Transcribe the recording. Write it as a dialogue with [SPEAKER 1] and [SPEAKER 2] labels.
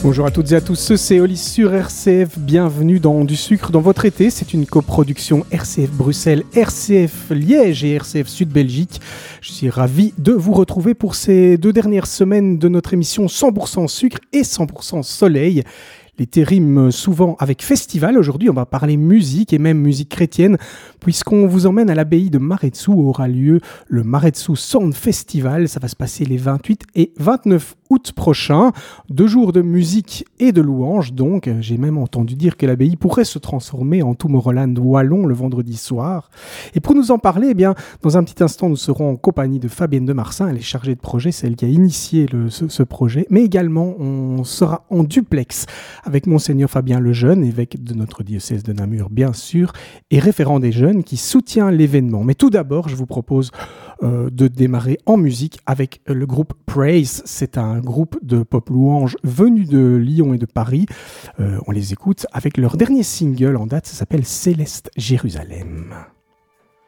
[SPEAKER 1] Bonjour à toutes et à tous, c'est Oli sur RCF, bienvenue dans Du Sucre dans votre été. C'est une coproduction RCF Bruxelles, RCF Liège et RCF Sud Belgique. Je suis ravi de vous retrouver pour ces 2 dernières semaines de notre émission 100% sucre et 100% soleil. L'été rime souvent avec festival. Aujourd'hui, on va parler musique et même musique chrétienne, puisqu'on vous emmène à l'abbaye de Maretsu où aura lieu le Maretsu Sound Festival. Ça va se passer les 28 et 29 août prochains. 2 jours de musique et de louanges. Donc, j'ai même entendu dire que l'abbaye pourrait se transformer en Tomorrowland wallon le vendredi soir. Et pour nous en parler, dans un petit instant, nous serons en compagnie de Fabienne de Marsin. Elle est chargée de projet, c'est elle qui a initié ce projet. Mais également, on sera en duplex avec Monseigneur Fabien Lejeune, évêque de notre diocèse de Namur, bien sûr, et référent des jeunes qui soutient l'événement. Mais tout d'abord, je vous propose de démarrer en musique avec le groupe Praise. C'est un groupe de pop louange venu de Lyon et de Paris. On les écoute avec leur dernier single en date, ça s'appelle Céleste Jérusalem.